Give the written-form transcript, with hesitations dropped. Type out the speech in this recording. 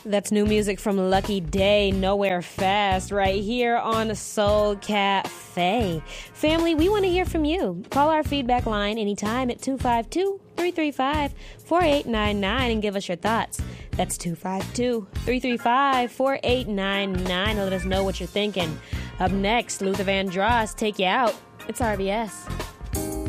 That's new music from Lucky Day, Nowhere Fast, right here on Soul Cafe. Family, we want to hear from you. Call our feedback line anytime at 252-335-4899 and give us your thoughts. That's 252-335-4899. Let us know what you're thinking. Up next, Luther Vandross, Take You Out. It's RBS.